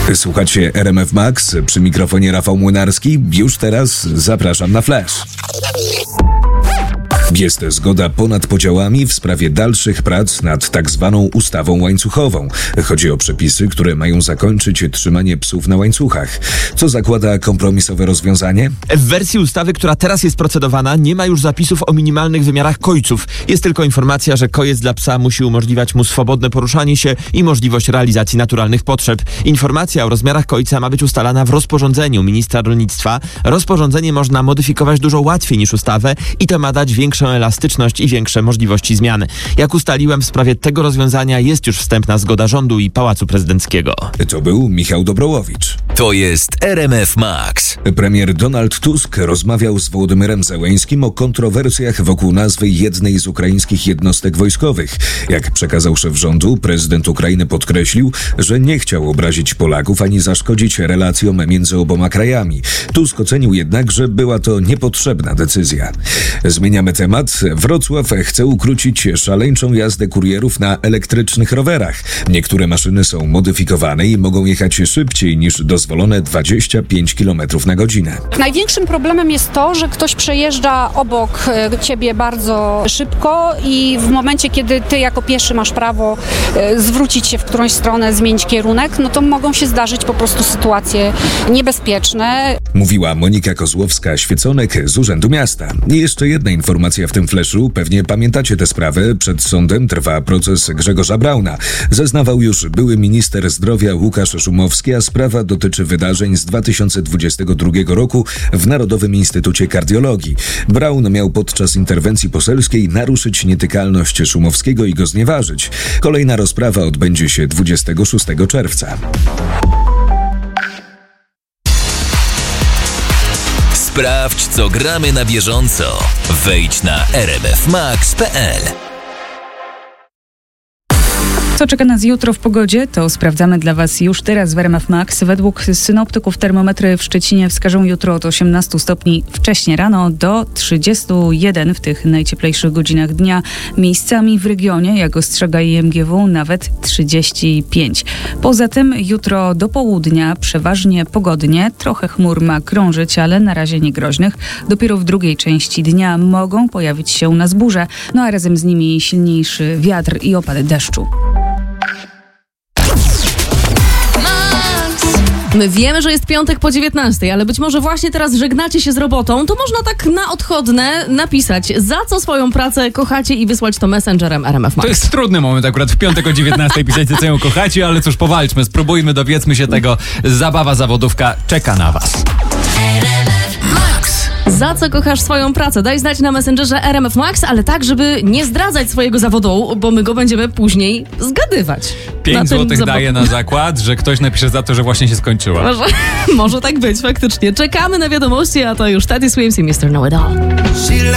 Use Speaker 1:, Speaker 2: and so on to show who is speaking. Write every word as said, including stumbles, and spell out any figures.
Speaker 1: Słuchacie R M F Max, przy mikrofonie Rafał Młynarski. Już teraz zapraszam na Flash. Jest zgoda ponad podziałami w sprawie dalszych prac nad tak zwaną ustawą łańcuchową. Chodzi o przepisy, które mają zakończyć trzymanie psów na łańcuchach. Co zakłada kompromisowe rozwiązanie?
Speaker 2: W wersji ustawy, która teraz jest procedowana, nie ma już zapisów o minimalnych wymiarach kojców. Jest tylko informacja, że kojec dla psa musi umożliwiać mu swobodne poruszanie się i możliwość realizacji naturalnych potrzeb. Informacja o rozmiarach kojca ma być ustalana w rozporządzeniu ministra rolnictwa. Rozporządzenie można modyfikować dużo łatwiej niż ustawę i to ma dać większą elastyczność i większe możliwości zmiany. Jak ustaliłem, w sprawie tego rozwiązania jest już wstępna zgoda rządu i Pałacu Prezydenckiego.
Speaker 1: To był Michał Dobrołowicz.
Speaker 3: To jest R M F Max.
Speaker 1: Premier Donald Tusk rozmawiał z Wołodymyrem Zełeńskim o kontrowersjach wokół nazwy jednej z ukraińskich jednostek wojskowych. Jak przekazał szef rządu, prezydent Ukrainy podkreślił, że nie chciał obrazić Polaków ani zaszkodzić relacjom między oboma krajami. Tusk ocenił jednak, że była to niepotrzebna decyzja. Zmieniamy temat. Wrocław chce ukrócić szaleńczą jazdę kurierów na elektrycznych rowerach. Niektóre maszyny są modyfikowane i mogą jechać szybciej niż dozwolone dwadzieścia pięć kilometrów na godzinę.
Speaker 4: Największym problemem jest to, że ktoś przejeżdża obok ciebie bardzo szybko i w momencie, kiedy ty jako pieszy masz prawo zwrócić się w którąś stronę, zmienić kierunek, no to mogą się zdarzyć po prostu sytuacje niebezpieczne.
Speaker 1: Mówiła Monika Kozłowska-Świeconek z Urzędu Miasta. I jeszcze jedna informacja w tym flashu. Pewnie pamiętacie tę sprawę. Przed sądem trwa proces Grzegorza Brauna. Zeznawał już były minister zdrowia Łukasz Szumowski, a sprawa dotyczy wydarzeń z dwa tysiące dwudziestego drugiego roku w Narodowym Instytucie Kardiologii. Braun miał podczas interwencji poselskiej naruszyć nietykalność Szumowskiego i go znieważyć. Kolejna rozprawa odbędzie się dwudziestego szóstego czerwca.
Speaker 3: Sprawdź, co gramy na bieżąco. Wejdź na r m f max kropka p l.
Speaker 5: Co czeka nas jutro w pogodzie, to sprawdzamy dla Was już teraz w R M F Max. Według synoptyków termometry w Szczecinie wskażą jutro od osiemnastu stopni wcześnie rano do trzydziestu jeden w tych najcieplejszych godzinach dnia. Miejscami w regionie, jak ostrzega I M G W, nawet trzydzieści pięć. Poza tym jutro do południa przeważnie pogodnie. Trochę chmur ma krążyć, ale na razie nie groźnych. Dopiero w drugiej części dnia mogą pojawić się u nas burze, no a razem z nimi silniejszy wiatr i opady deszczu.
Speaker 6: My wiemy, że jest piątek po dziewiętnastej, ale być może właśnie teraz żegnacie się z robotą, to można tak na odchodne napisać, za co swoją pracę kochacie i wysłać to messengerem R M F Max.
Speaker 7: To jest trudny moment akurat w piątek o dziewiętnastej pisać, za co ją kochacie, ale cóż, powalczmy, spróbujmy, dowiedzmy się tego. Zabawa zawodówka czeka na Was.
Speaker 6: Za co kochasz swoją pracę? Daj znać na messengerze R M F Max, ale tak, żeby nie zdradzać swojego zawodu, bo my go będziemy później zgadywać.
Speaker 7: pięć złotych daję na zakład, że ktoś napisze za to, że właśnie się skończyła.
Speaker 6: Może, może tak być, faktycznie. Czekamy na wiadomości, a to już Teddy Swims i mister Know It All.